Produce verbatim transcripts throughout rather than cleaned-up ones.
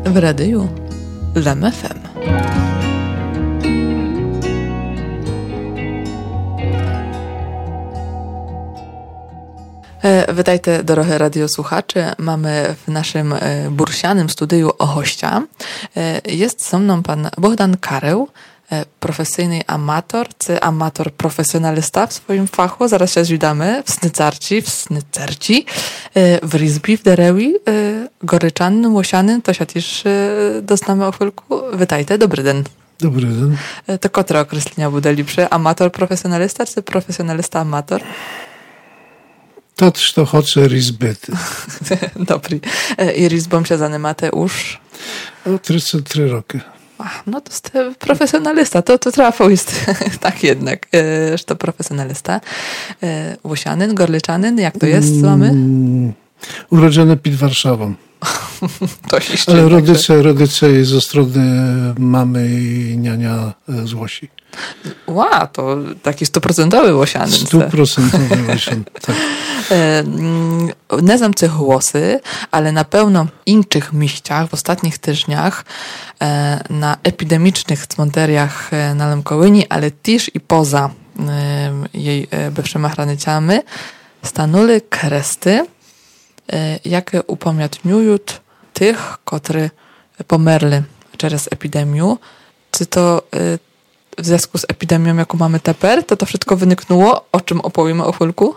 w radiu Lem F M. Witajcie, drodzy radiosłuchacze. Mamy w naszym bursianym studiu gościa. Jest ze mną pan Bogdan Kareł, profesyjny amator, czy amator profesjonalista w swoim fachu. Zaraz się zwiadamy w snycarci, w snycerci, w Rizbi, w Derewi, goryczany, łosiany, to się też doznamy o chwilku. Witajcie, dobry den. Dobry den. To które określenia bude lepsze? Amator profesjonalista, czy profesjonalista amator? To też to chce Rizbyty. Dobry. I Rizbą się zanimacie już? O trzydzieści trzy roki. Ach, no to jest profesjonalista, to, to trafał jest tak jednak, e, że to profesjonalista. E, Łosianyn, Gorlyczanyn, jak to jest z wami? Mm, urodzony pod Warszawą. To się jeszcze Ale rodzice, rodzice ze strony mamy i niania z Łosi. Ła, to taki stuprocentowy Łosianyn. Stuprocentowy Łosian, tak. E, nie znam tych głosy, ale na pewno w innych mieściach w ostatnich tygodniach e, na epidemicznych cmenteriach e, na Lemkołyni, ale też i poza e, jej e, bywszymi granicami stanuli kresty, e, jakie upamiętniują tych, którzy pomerli przez epidemię. Czy to e, w związku z epidemią, jaką mamy teraz, to to wszystko wyniknęło? O czym opowiemy o chwilku?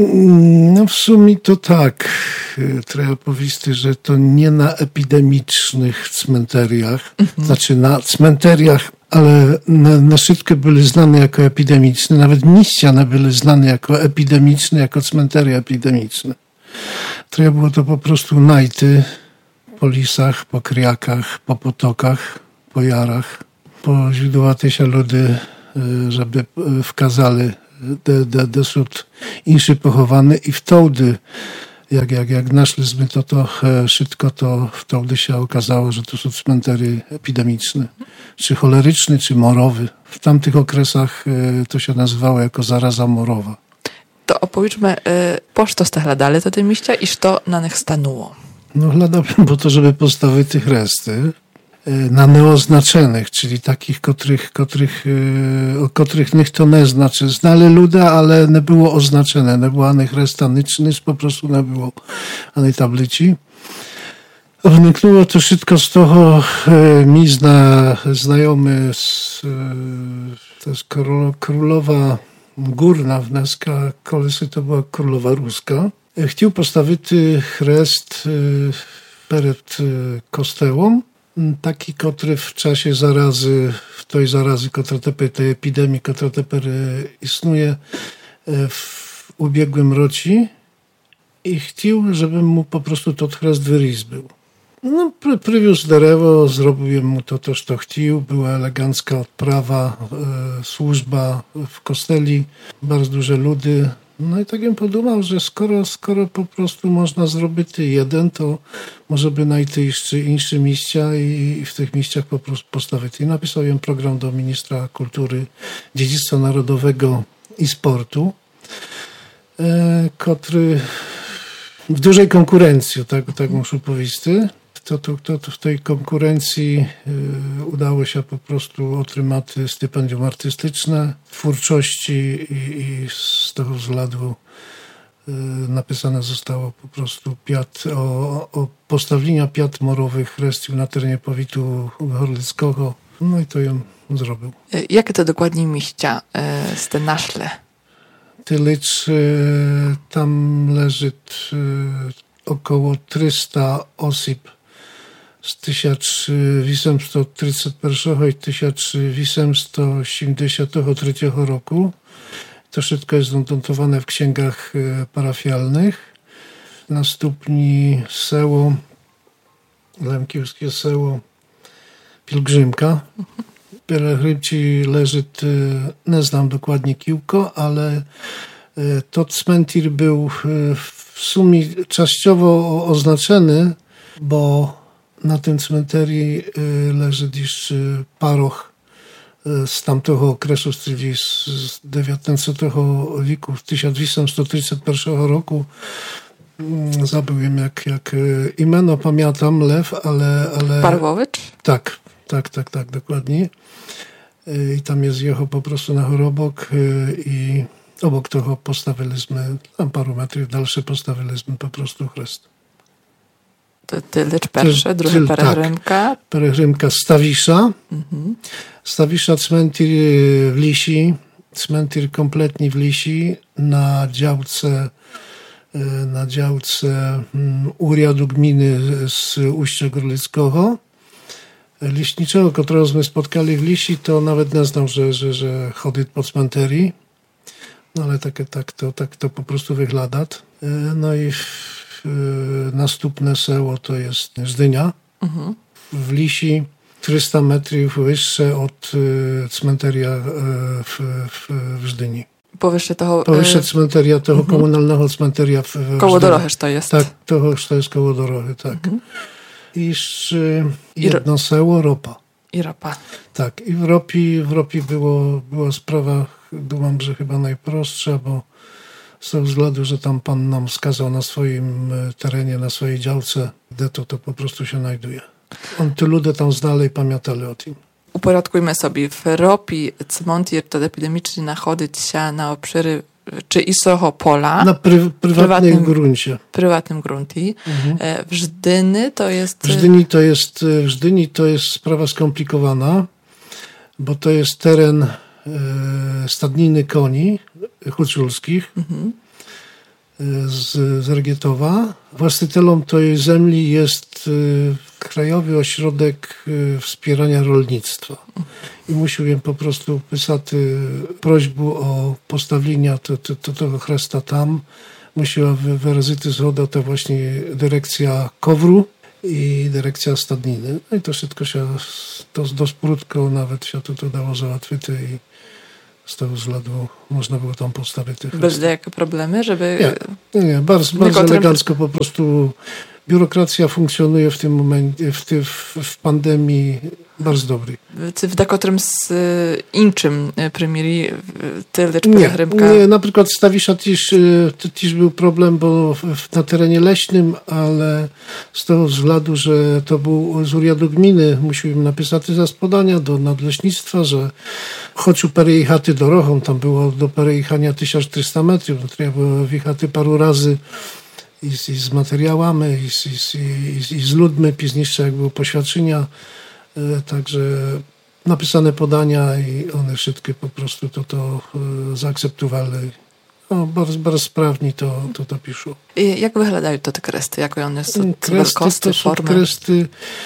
No w sumie to tak. Trzeba powiedzieć, że to nie na epidemicznych cmenteriach, mhm. znaczy na cmenteriach, ale na, na szybko były znane jako epidemiczne, nawet miściane były znane jako epidemiczne, jako cmenteria epidemiczne. Trzeba było to po prostu najty po lisach, po kriakach, po potokach, po jarach, po źródłach się ludy, żeby wkazali de, de, de sud inszy pochowany i wtedy, jak, jak, jak naszliśmy to, to szybko to wtedy się okazało, że to są cmentery epidemiczne, czy choleryczny, czy morowy. W tamtych okresach to się nazywało jako zaraza morowa. To opowiedzmy, po co ste hledali to te mieścia i co na nich stanęło? No hledałem po to, żeby postawić tych resty na neoznaczonych, czyli takich, których, których, o których nikt to nie znaczy. Znali ludzie, ale nie było oznaczone. Nie było anych restanycznych, po prostu nie było anej tablici. Wniknęło to wszystko z tego, e, mi zna, znajomy, z, e, to jest król, królowa górna wneska, kolesy to była królowa ruska. E, chciał postawić chrzest e, przed e, kościołem, taki, który w czasie zarazy, w tej zarazy, która teper, tej epidemii, która teper istnieje w ubiegłym roku i chciał, żeby mu po prostu to chrzest wyris był. No, pry, przywiózł derewo, zrobił mu to, to, co chciał. Była elegancka odprawa, e, służba w kosteli, bardzo duże ludy. No i tak bym podumał, że skoro, skoro po prostu można zrobić jeden, to może by najty jeszcze inne miejsca i, i w tych miejscach po prostu postawić. I napisał ją program do ministra kultury, dziedzictwa narodowego i sportu, e, który w dużej konkurencji, tak, tak muszę powiedzieć, to, to, to, to w tej konkurencji y, udało się po prostu otrzymać stypendium artystyczne, twórczości i, i z tego względu y, napisane zostało po prostu piat, o, o postawienia piat morowych chrestił na terenie powiatu gorlickiego. No i to ją zrobił. Jakie to dokładnie mieścia y, z te naszle? Tylicz, y, tam leży y, około trzysta osób z tysiąc osiemset trzydzieści pierwszego i tysiąc osiemset siedemdziesiątego trzeciego roku. To wszystko jest notowane w księgach parafialnych. Następnie seło, lemkiewskie seło Pielgrzymka. Pielgrzymci leży, nie znam dokładnie kiłko, ale to cmentir był w sumie częściowo oznaczony, bo na tym cmenterii leży dziś paroch z tamtego okresu, czyli z dziewiętnastego wieku, z tysiąc osiemset trzydziestego pierwszego roku. zabyłem jak, jak imię, pamiętam, Lew, ale... ale... Parwowicz? Tak, tak, tak, tak, dokładnie. I tam je zjechał po prostu na chorobok i obok tego postawiliśmy, tam paru metrów dalsze postawiliśmy po prostu chrzest. To tylecz pierwsze, drugie peregrymka. Tak, peregrymka Stawisza. Mhm. Stawisza cmentir w Lisi, cmentir kompletnie w Lisi na działce na działce Uriadu Gminy z Ujścia Gorlickiego. Leśniczego, którego spotkali w Lisi, to nawet nie znał, że, że, że chodzi po cmenterii. No ale tak, tak, to, tak to po prostu wygląda. No i w, następne seło to jest Żdynia. Mhm. W Lisi trzysta metrów wyższe od cmenteria w, w, w Żdyni. Powyższe toho... Powyższe cmenteria, tego mhm. komunalnego cmenteria w, w Koło Dorochy to jest. Tak, to, to jest koło Dorochy, tak. Mhm. I jedno seło, Ropa. I Ropa. Tak, i w Ropie, w Ropie było, była sprawa, dumam, że chyba najprostsza, bo z tego względu, że tam pan nam wskazał na swoim terenie, na swojej działce, gdzie to, to po prostu się znajduje. On, ty ludzie tam znali i pamiętali o tym. Uporядkujmy sobie. W Ropie cmentir to epidemicznie nachodzić się na obszary czy isoho pola. Na pry, prywatnym, prywatnym gruncie. Prywatnym gruncie. Mhm. W Żdyni to jest... W Żdyni to jest, w Żdyni to jest sprawa skomplikowana, bo to jest teren e, stadniny koni huculskich mhm. z, z Regietowa. Właścicielem tej ziemi jest e, Krajowy Ośrodek Wspierania Rolnictwa. I musiałem po prostu pisać prośbę o postawienie tego chresta tam. Musiała wyrazić zgodę to właśnie dyrekcja Kowru i dyrekcja stadniny. No i to wszystko się dość krótko nawet się to, to dało załatwić i z tego względu można było tam postawić tych Bez jakie problemy, żeby... Nie, nie, bardzo, bardzo elegancko po prostu. Biurokracja funkcjonuje w tym momencie, w, ty, w, w pandemii bardzo dobry. W takotrym z inczym primiri tyle nie, nie, na przykład Stawisza też, też był problem, bo na terenie leśnym, ale z tego względu, że to był z Uriadu Gminy, musiałem napisać zaspodania do nadleśnictwa, że choć u perejechaty dorogą, tam było do perejechania tysiąc trzysta metrów, no trzeba było wjechać paru razy I z, i z materiałami, i z, i, z, i z ludźmi, później jak były poświadczenia, e, także napisane podania i one wszystkie po prostu to, to e, zaakceptowali. No, bardzo, bardzo sprawnie to, to, to piszą. I jak wyglądają to te kresty? Jak one są kresty, wielkości, to są formy? Kresty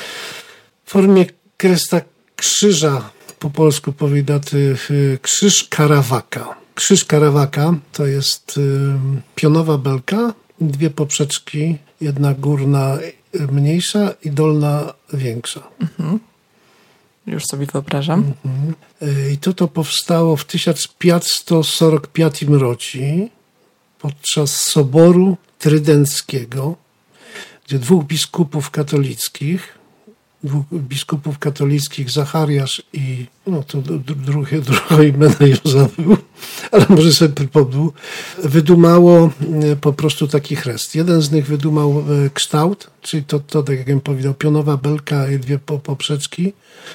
w formie kresta krzyża, po polsku powiadaty krzyż karawaka. Krzyż karawaka to jest y, pionowa belka, dwie poprzeczki, jedna górna mniejsza i dolna większa. Mhm. Już sobie wyobrażam. Mhm. I to to powstało w tysiąc pięćset czterdziestym piątym roku podczas Soboru Trydenckiego, gdzie dwóch biskupów katolickich, dwóch biskupów katolickich, Zachariasz i no to drugie, drugie imię już zabył, ale może sobie przypomniał, wydumało po prostu taki chrzest. Jeden z nich wydumał kształt, czyli to, to tak jak bym powiedział, pionowa belka i dwie poprzeczki,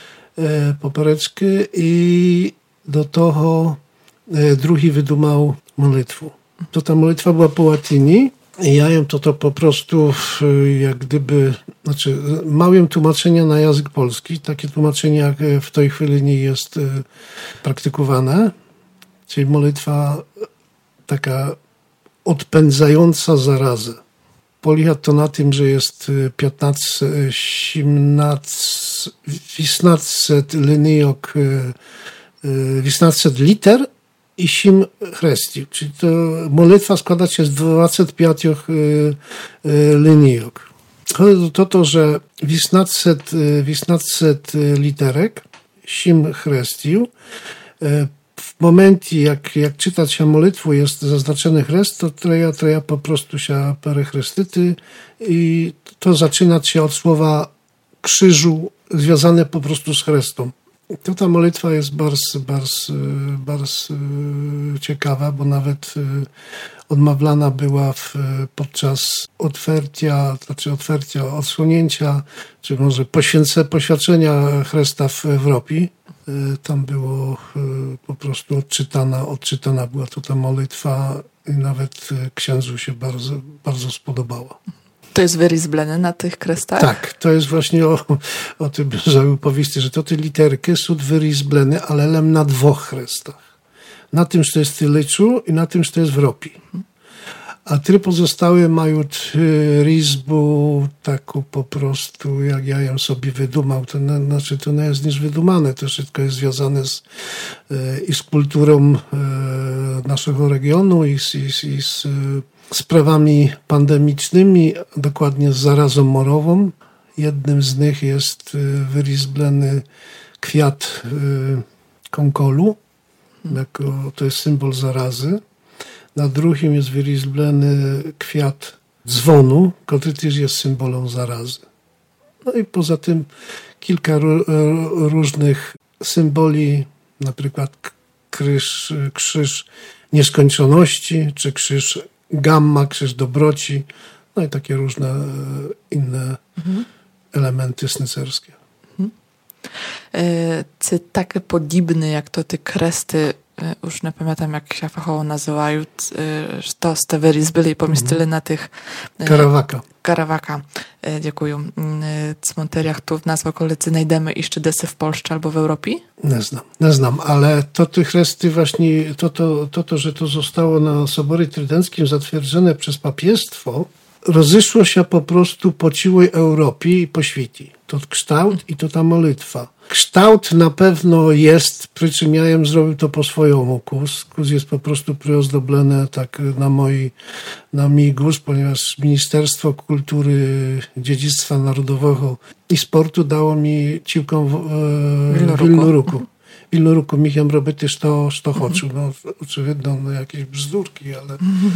popereczki i do tego drugi wydumał modlitwę. To ta modlitwa była po łacinie. Ja jem to, to po prostu jak gdyby, znaczy małem tłumaczenia na język polski, takie tłumaczenie jak w tej chwili nie jest praktykowane, czyli modlitwa taka odpędzająca zarazę. Polega to na tym, że jest piętnaście, osiemnaście linijok, osiemnaście liter i sim chresti. Czyli to modlitwa składa się z dwudziestu pięciu linijok. Chodzi o to, to że osiemnaście literek sim chrestił. W momencie, jak, jak czytać się modlitwę, jest zaznaczony chrzest, to treja, treja po prostu się perechrestyty i to zaczyna się od słowa krzyżu związane po prostu z chrestem. To ta molitwa jest bardzo, bardzo, bardzo ciekawa, bo nawet odmawiana była w, podczas otwarcia, znaczy otwarcia, odsłonięcia, czy może poświęcenia, poświadczenia Chrysta w Europie. Tam było po prostu odczytana, odczytana była to ta molitwa i nawet księdzu się bardzo, bardzo spodobała. To jest wyryzblone na tych krestach? Tak, to jest właśnie o, o tym, że opowieści, że to te literki są wyryzblone, ale lem na dwóch krestach. Na tym, że to jest w Tyliczu i na tym, że to jest w Europie. A trzy pozostałe mają rizbu taką po prostu, jak ja ją sobie wydumał. To, na, znaczy, to nie jest nic wydumane, to wszystko jest związane z, i z kulturą naszego regionu i z, i z, i z sprawami pandemicznymi, dokładnie z zarazą morową. Jednym z nich jest wyrizblony kwiat konkolu, jako, to jest symbol zarazy. Na drugim jest wyrizblony kwiat dzwonu, który też jest symbolem zarazy. No i poza tym kilka różnych symboli, na przykład krzyż, krzyż nieskończoności, czy krzyż gamma, krzyż dobroci, no i takie różne inne mhm. elementy snycerskie. Mhm. Czy takie podobne jak to te kresty, już nie pamiętam jak się fachowo nazywają, to z te wyrizbyli pomieścili mhm. na tych Karawaka. Karawaka, dziękuję. Cmenteriach tu w nas w okolicy znajdziemy jeszcze desy w Polsce albo w Europie? Nie znam, nie znam, ale to tych resty właśnie, to, to, to, to, że to zostało na Soborze Trydenckim zatwierdzone przez papiestwo, rozeszło się po prostu po całej Europie i po świecie. To kształt i to ta molitwa. Kształt na pewno jest, przy czym ja jem zrobił to po swojemu. Kus, kus jest po prostu przyozdoblony tak na mój, na mój gust, ponieważ Ministerstwo Kultury, Dziedzictwa Narodowego i Sportu dało mi ciłką w Wilnoruku. W Wilnoruku miałem robić też to, co chcę. No, oczywiście no, jakieś bzdurki, ale...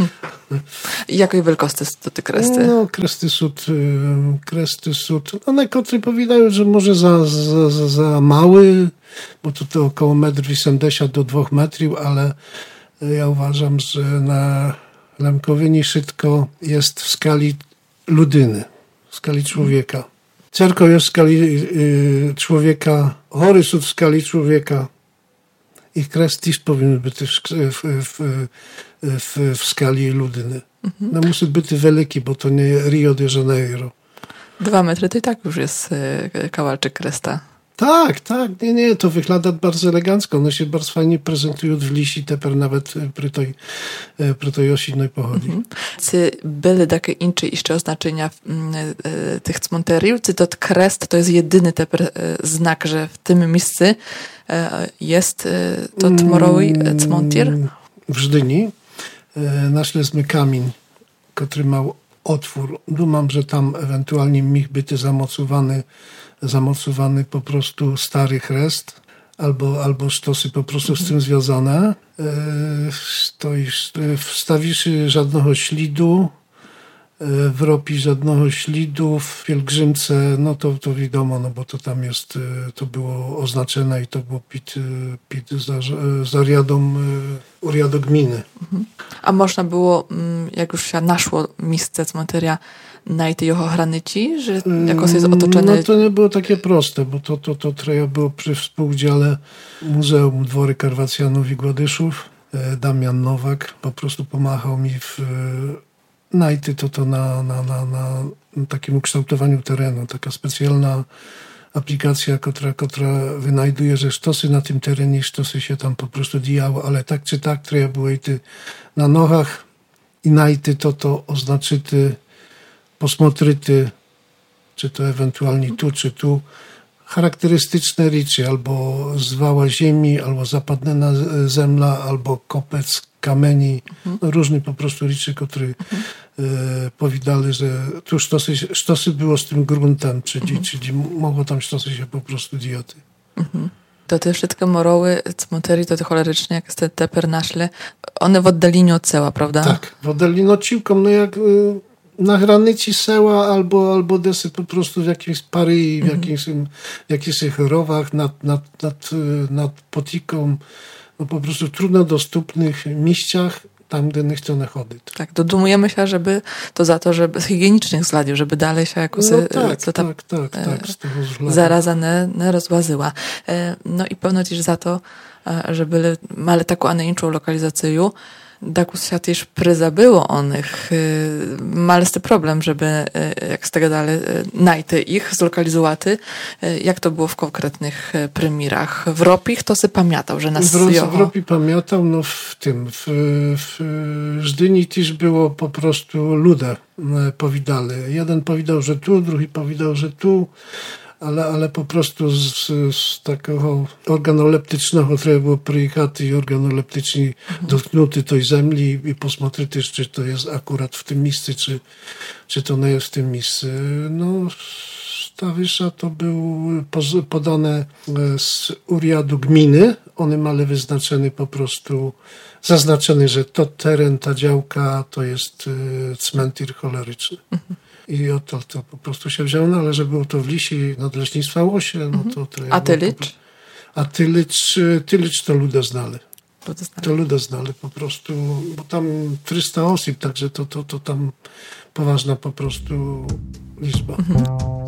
Jakiej wielkości to te kresty? No, kresty sud, kresty sud. One kotry powiadają, że może za, za, za, za mały, bo to, to około metr osiemdziesiąt do dwóch metrów, ale ja uważam, że na Lemkowyni wszystko jest w skali ludyny, w skali człowieka. Cerkoł jest w skali y, człowieka, hory są w skali człowieka. Ich kres też powinien być w, w, w, w, w skali ludyny. Mhm. No musi być wielki, bo to nie Rio de Janeiro. Dwa metry to i tak już jest kawałeczek kresta. Tak, tak, nie, nie, to wygląda bardzo elegancko. One się bardzo fajnie prezentują w lisi, teper nawet przy tej, przy tej osinnej pochodzi. Mhm. Czy były takie inne jeszcze oznaczenia e, tych cmenteriów? Czy to krest to jest jedyny teper e, znak, że w tym miejscu e, jest e, to morowy cmentir? W Żdyni e, našli kamień, który miał otwór. Dumam, że tam ewentualnie mógł być zamocowany zamocowany po prostu stary chrzest, albo, albo sztosy po prostu z tym związane. E, to wstawisz żadnego ślidu, e, w Europie żadnego ślidu, w pielgrzymce, no to, to wiadomo, no bo to tam jest, to było oznaczone i to było pit, pit za, zariadą uriadu gminy. A można było, jak już się naszło miejsce cmenteria, najty jeho hranici, że jakoś jest otoczone... No to nie było takie proste, bo to, to, to trzeba było przy współdziale Muzeum Dwory Karwacjanów i Gładyszów. Damian Nowak po prostu pomachał mi w najty to, to na, na, na, na takim ukształtowaniu terenu. Taka specjalna aplikacja, która, która wynajduje, że sztosy na tym terenie, sztosy się tam po prostu dijało, ale tak czy tak trzeba było i ty na nochach i najty to to oznaczyty posmotryty, czy to ewentualnie tu, czy tu, charakterystyczne rzeczy, albo zwała ziemi, albo zapadnena zemla, albo kopec kamieni, mhm. no, różne po prostu rzeczy, które mhm. e, powiadali, że tu sztosy, sztosy było z tym gruntem, czyli, mhm. czyli mogło tam sztosy się po prostu dioty. Mhm. To te wszystkie moroły, cmenterii, to te choleryczne, jak jest te teper naszle, one w oddaleniu od ceła, prawda? Tak, w oddaleniu od ciłką, no jak na granicy sela albo, albo desy po prostu w jakimś Paryżu, w jakimś, w jakichś chorowach nad, nad, nad, nad potiką, no po prostu trudno dostępnych miejscach, tam, gdzie nie chcą chodzić. Tak, dodumujemy się, żeby to za to, żeby z higienicznych względów, żeby dalej się jakoś no tak, co tam tak, tak, tak, z tego względu. zaraza nie, nie rozłazyła. No i pewno też za to, żeby mali taką anejczą lokalizację, dakus się też pryzabyło o nich. Mali jest problem, żeby jak z tego dalej najty ich, zlokalizować. Jak to było w konkretnych premierach? W Ropich to se pamiętał, że nas... W, w Ropii pamiętał, no w tym, w, w Żdyni też było po prostu luda powidali. Jeden powiedział, że tu, drugi powiedział, że tu, ale, ale po prostu z, z takiego organoleptycznego trzeba było przyjechać i organoleptycznie mhm. dotknuty tej ziemi i posмотрeć, czy to jest akurat w tym miejscu, czy, czy to nie jest w tym miejscu. No, ta wysza to był podane z uriadu gminy. One miały wyznaczony po prostu, zaznaczony, że to teren, ta działka to jest cmentir choleryczny. Mhm. I oto to po prostu się wziął, no ale że było to w Lisi Nadleśnictwa Łosie, no to... to a Tylicz? A Tylicz, Tylicz to ludzie znali. To ludzie znali po prostu, bo tam trzysta osób, także to, to, to tam poważna po prostu liczba. Mhm.